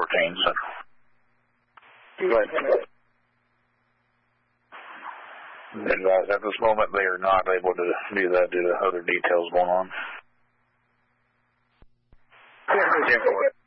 So. But at this moment, they are not able to do that due to other details going on. Yeah,